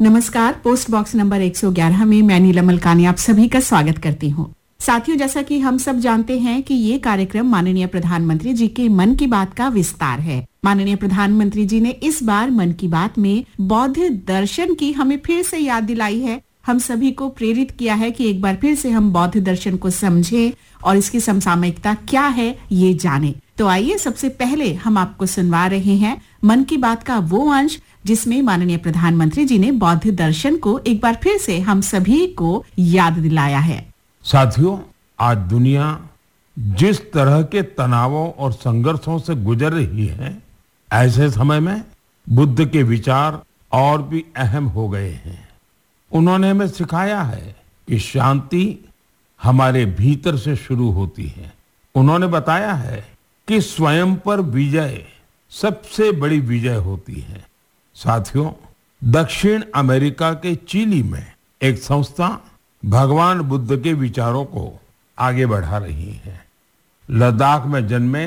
नमस्कार। Post box number 111 में मैं नीलम मलकानी आप सभी का स्वागत करती हूँ। साथियों, जैसा कि हम सब जानते हैं कि ये कार्यक्रम माननीय प्रधानमंत्री जी के मन की बात का विस्तार है। माननीय प्रधानमंत्री जी ने इस बार मन की बात में बौद्ध दर्शन की हमें फिर से याद दिलाई है, हम सभी को प्रेरित किया है कि एक बार फिर से हम बौद्ध दर्शन को समझें और इसकी समसामयिकता क्या है ये जाने। तो आइए सबसे पहले हम आपको सुनवा रहे हैं मन की बात का वो अंश जिसमें माननीय प्रधानमंत्री जी ने बौद्ध दर्शन को एक बार फिर से हम सभी को याद दिलाया है। साथियों, आज दुनिया जिस तरह के तनावों और संघर्षों से गुजर रही है, ऐसे समय में बुद्ध के विचार और भी अहम हो गए हैं। उन्होंने हमें सिखाया है कि शांति हमारे भीतर से शुरू होती है। उन्होंने बताया है कि स्वयं पर विजय सबसे बड़ी विजय होती है। साथियों, दक्षिण अमेरिका के चिली में एक संस्था भगवान बुद्ध के विचारों को आगे बढ़ा रही है। लद्दाख में जन्मे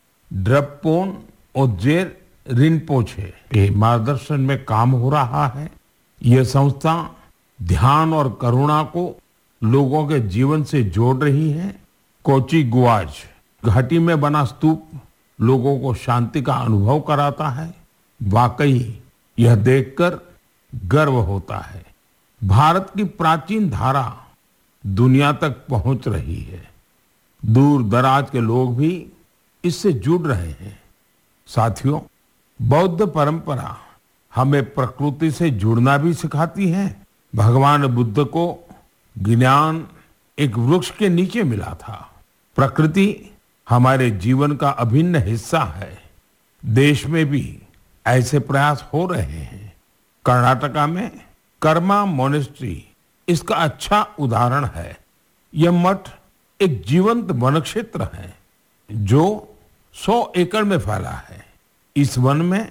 ड्रपपोन ओजेर रिनपोचे के मार्गदर्शन में काम हो रहा है। यह संस्था ध्यान और करुणा को लोगों के जीवन से जोड़ रही है। कोची गुआज घाटी में बना स्तूप लोगों को शांति का अनुभव कराता है। वाकई यह देखकर गर्व होता है। भारत की प्राचीन धारा दुनिया तक पहुंच रही है। दूर दराज के लोग भी इससे जुड़ रहे हैं। साथियों, बौद्ध परंपरा हमें प्रकृति से जुड़ना भी सिखाती है। भगवान बुद्ध को ज्ञान एक वृक्ष के नीचे मिला था। प्रकृति हमारे जीवन का अभिन्न हिस्सा है। देश में भी ऐसे प्रयास हो रहे हैं। कर्नाटका में कर्मा मोनेस्ट्री इसका अच्छा उदाहरण है। यह मठ एक जीवंत वन क्षेत्र है जो 100 एकड़ में फैला है। इस वन में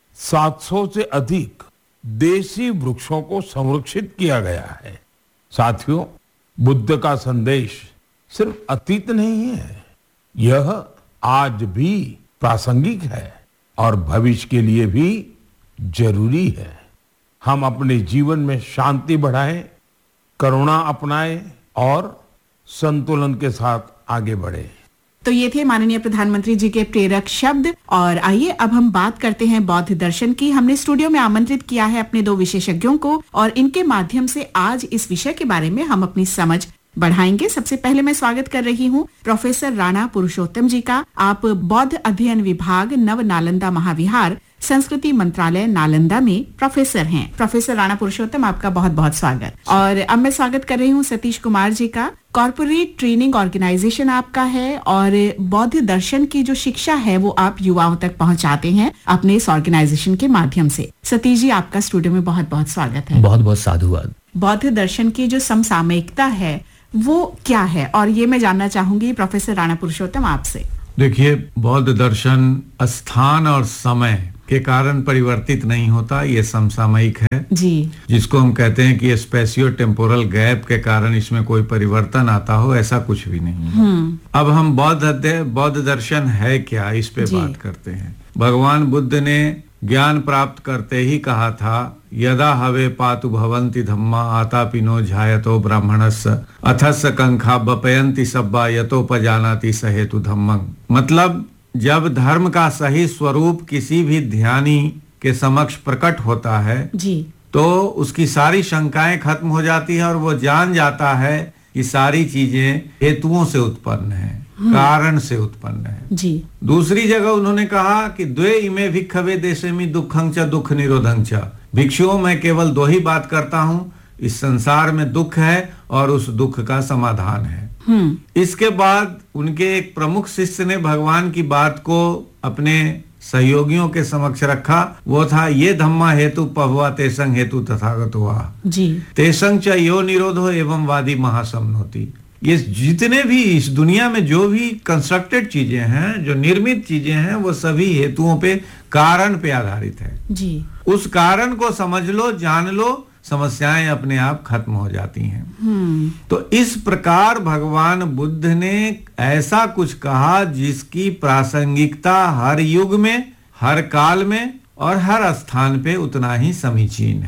700 से अधिक देसी वृक्षों को संरक्षित किया गया है। साथियों, बुद्ध का संदेश सिर्फ अतीत नहीं है, यह आज भी प्रासंगिक है और भविष्य के लिए भी जरूरी है। हम अपने जीवन में शांति बढ़ाएं, करुणा अपनाएं और संतुलन के साथ आगे बढ़ें। तो ये थे माननीय प्रधानमंत्री जी के प्रेरक शब्द। और आइए अब हम बात करते हैं बौद्ध दर्शन की। हमने स्टूडियो में आमंत्रित किया है अपने 2 विशेषज्ञों को और इनके माध्यम से आज इस विषय के बारे में हम अपनी समझ बढ़ाएंगे। सबसे पहले मैं स्वागत कर रही हूँ प्रोफेसर राणा पुरुषोत्तम जी का। आप बौद्ध अध्ययन विभाग, नव नालंदा महाविहार, संस्कृति मंत्रालय नालंदा में प्रोफेसर हैं। प्रोफेसर राणा पुरुषोत्तम, आपका बहुत बहुत स्वागत। और अब मैं स्वागत कर रही हूँ सतीश कुमार जी का। कॉर्पोरेट ट्रेनिंग ऑर्गेनाइजेशन आपका है और बौद्ध दर्शन की जो शिक्षा है वो आप युवाओं तक पहुँचाते हैं अपने इस ऑर्गेनाइजेशन के माध्यम से। सतीश जी, आपका स्टूडियो में बहुत बहुत स्वागत है। बहुत बहुत साधुवाद। बौद्ध दर्शन की जो समसामयिकता है वो क्या है, और ये मैं जानना चाहूंगी प्रोफेसर राणा पुरुषोत्तम आपसे। देखिए, बौद्ध दर्शन स्थान और समय के कारण परिवर्तित नहीं होता, ये समसामयिक है जी, जिसको हम कहते हैं कि स्पेसियो टेम्पोरल गैप के कारण इसमें कोई परिवर्तन आता हो, ऐसा कुछ भी नहीं है। अब हम बौद्ध दर्शन है क्या, इस पे बात करते हैं। भगवान बुद्ध ने ज्ञान प्राप्त करते ही कहा था, यदा हवे पातु भवन्ति धम्मा आतापिनो झायतो ब्राह्मणस्य अथस्य कंखा बपयन्ति सब्बा यतोपजानाति सहेतु धम्मं। मतलब जब धर्म का सही स्वरूप किसी भी ध्यानी के समक्ष प्रकट होता है जी, तो उसकी सारी शंकाएं खत्म हो जाती है और वो जान जाता है कि सारी चीजें हेतुओं से उत्पन्न है, कारण से उत्पन्न है जी। दूसरी जगह उन्होंने कहा कि द्वे इमे भिक्खवे देशेमि दुःखं च दुःख निरोधं च। भिक्षुओं, मैं केवल 2 ही बात करता हूँ, इस संसार में दुख है और उस दुख का समाधान है। इसके बाद उनके एक प्रमुख शिष्य ने भगवान की बात को अपने सहयोगियों के समक्ष रखा। वो था, ये धम्मा हेतु पहवा तेसंग हेतु तथागत हुआ जी, तेसंग च यो निरोधो एवं वादी महासम्नोति। ये जितने भी इस दुनिया में जो भी कंस्ट्रक्टेड चीजें हैं, जो निर्मित चीजें हैं, वो सभी हेतुओं पे, कारण पे आधारित है जी। उस कारण को समझ लो, जान लो, समस्याएं अपने आप खत्म हो जाती हैं। तो इस प्रकार भगवान बुद्ध ने ऐसा कुछ कहा जिसकी प्रासंगिकता हर युग में, हर काल में और हर स्थान पे उतना ही समीचीन है।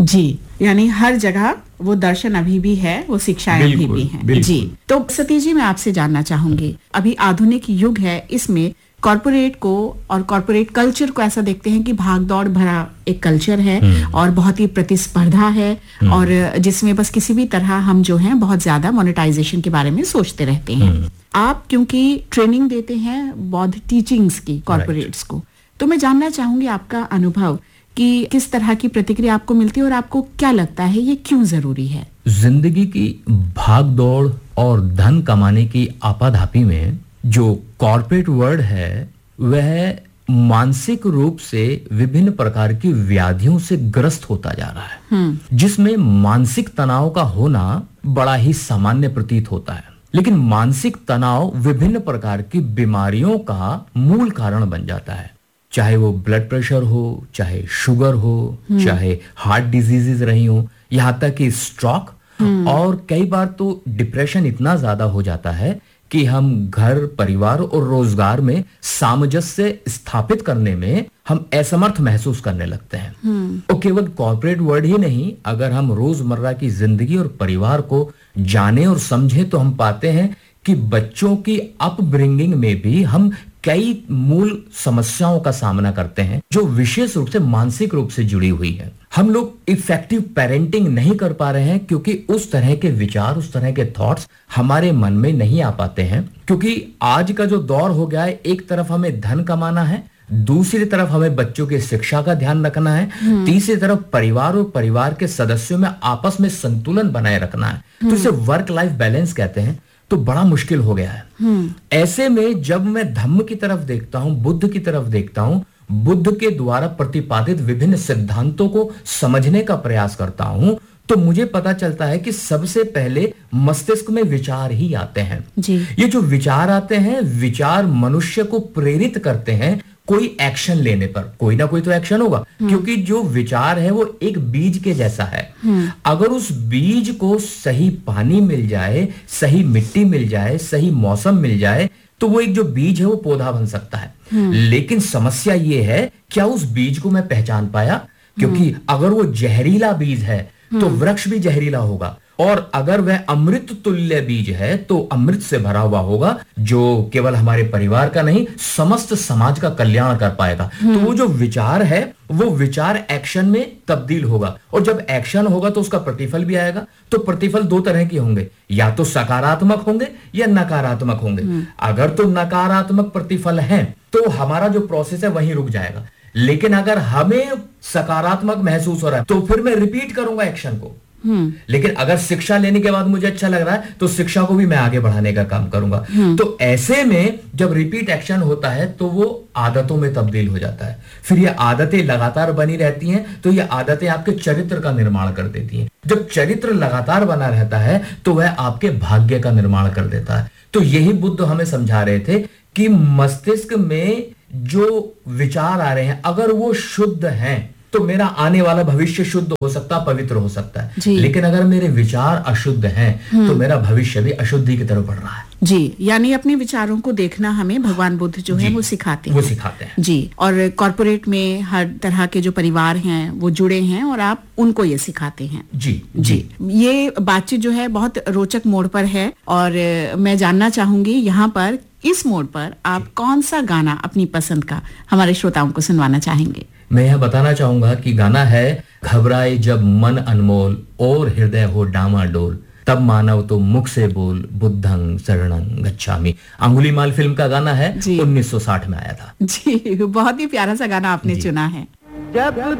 जी, यानी हर जगह वो दर्शन अभी भी है, वो शिक्षाएं अभी भी हैं। जी, तो सतीश जी मैं आपसे जानना चाहूंगी, अभी आधुनिक युग है, इसमें कॉर्पोरेट को और कॉर्पोरेट कल्चर को ऐसा देखते हैं कि भाग दौड़ भरा एक कल्चर है और बहुत ही प्रतिस्पर्धा है और जिसमें बस किसी भी तरह हम जो हैं बहुत ज्यादा मोनेटाइजेशन के बारे में सोचते रहते हैं। आप क्योंकि ट्रेनिंग देते हैं बौद्ध टीचिंग्स की कॉर्पोरेट्स को, तो मैं जानना चाहूंगी आपका अनुभव कि किस तरह की प्रतिक्रिया आपको मिलती है और आपको क्या लगता है ये क्यों जरूरी है? जिंदगी की भाग दौड़ और धन कमाने की आपाधापी में जो कॉर्पोरेट वर्ल्ड है वह मानसिक रूप से विभिन्न प्रकार की व्याधियों से ग्रस्त होता जा रहा है, जिसमें मानसिक तनाव का होना बड़ा ही सामान्य प्रतीत होता है। लेकिन मानसिक तनाव विभिन्न प्रकार की बीमारियों का मूल कारण बन जाता है, चाहे वो ब्लड प्रेशर हो, चाहे शुगर हो, चाहे हार्ट डिजीजेस रही हो, यहां तक कि स्ट्रोक, और कई बार तो डिप्रेशन इतना ज्यादा हो जाता है कि हम घर, परिवार और रोजगार में सामंजस्य स्थापित करने में हम असमर्थ महसूस करने लगते हैं। और केवल कॉर्पोरेट वर्ल्ड ही नहीं, अगर हम रोजमर्रा की जिंदगी और परिवार को जाने और समझे तो हम पाते हैं कि बच्चों की अपब्रिंगिंग में भी हम कई मूल समस्याओं का सामना करते हैं जो विशेष रूप से मानसिक रूप से जुड़ी हुई है। हम लोग इफेक्टिव पेरेंटिंग नहीं कर पा रहे हैं क्योंकि उस तरह के विचार, उस तरह के थॉट्स हमारे मन में नहीं आ पाते हैं, क्योंकि आज का जो दौर हो गया है, एक तरफ हमें धन कमाना है, दूसरी तरफ हमें बच्चों की शिक्षा का ध्यान रखना है, तीसरी तरफ परिवार और परिवार के सदस्यों में आपस में संतुलन बनाए रखना है, तो इसे वर्क लाइफ बैलेंस कहते हैं। तो बड़ा मुश्किल हो गया है। ऐसे में जब मैं धम्म की तरफ देखता हूं, बुद्ध की तरफ देखता हूं, बुद्ध के द्वारा प्रतिपादित विभिन्न सिद्धांतों को समझने का प्रयास करता हूं, तो मुझे पता चलता है कि सबसे पहले मस्तिष्क में विचार ही आते हैं। ये जो विचार आते हैं, विचार मनुष्य को प्रेरित करते हैं कोई एक्शन लेने पर। कोई ना कोई तो एक्शन होगा, क्योंकि जो विचार है वो एक बीज के जैसा है। अगर उस बीज को सही पानी मिल जाए, सही मिट्टी मिल जाए, सही मौसम मिल जाए, तो वो एक जो बीज है वो पौधा बन सकता है। लेकिन समस्या ये है, क्या उस बीज को मैं पहचान पाया? क्योंकि अगर वो जहरीला बीज है तो वृक्ष भी जहरीला होगा, और अगर वह अमृत तुल्य बीज है तो अमृत से भरा हुआ होगा, जो केवल हमारे परिवार का नहीं समस्त समाज का कल्याण कर पाएगा। तो वो जो विचार है वो विचार एक्शन में तब्दील होगा, और जब एक्शन होगा तो उसका प्रतिफल भी आएगा। तो प्रतिफल दो तरह के होंगे, या तो सकारात्मक होंगे या नकारात्मक होंगे। अगर तो नकारात्मक प्रतिफल है तो हमारा जो प्रोसेस है वहीं रुक जाएगा, लेकिन अगर हमें सकारात्मक महसूस हो रहा है तो फिर मैं रिपीट करूंगा एक्शन को। लेकिन अगर शिक्षा लेने के बाद मुझे अच्छा लग रहा है तो शिक्षा को भी मैं आगे बढ़ाने का काम करूंगा। तो ऐसे में जब रिपीट एक्शन होता है तो वो आदतों में तब्दील हो जाता है। फिर ये आदतें लगातार बनी रहती हैं, तो ये आदतें आपके चरित्र का निर्माण कर देती हैं। जब चरित्र लगातार बना रहता है तो वह आपके भाग्य का निर्माण कर देता है। तो यही बुद्ध हमें समझा रहे थे कि मस्तिष्क में जो विचार आ रहे हैं अगर वो शुद्ध हैं तो मेरा आने वाला भविष्य शुद्ध हो सकता, पवित्र हो सकता है। लेकिन अगर मेरे विचार अशुद्ध हैं तो मेरा भविष्य भी अशुद्धि की तरफ बढ़ रहा है। जी, यानी अपने विचारों को देखना हमें भगवान बुद्ध जो है वो सिखाते हैं। जी, और कॉर्पोरेट में हर तरह के जो परिवार हैं वो जुड़े हैं और आप उनको ये सिखाते हैं। जी, ये बातचीत जो है बहुत रोचक मोड़ पर है, और मैं जानना चाहूंगी यहाँ पर इस मोड़ पर आप कौन सा गाना अपनी पसंद का हमारे श्रोताओं को सुनवाना चाहेंगे? मैं यह बताना चाहूंगा कि गाना है घबराए जब मन अनमोल और हृदय हो डामाडोल, तब मानव तो मुख से बोल बुद्धं शरणं गच्छामि। अंगुलीमाल फिल्म का गाना है, 1960 में आया था। जी, बहुत ही प्यारा सा गाना आपने चुना है। जब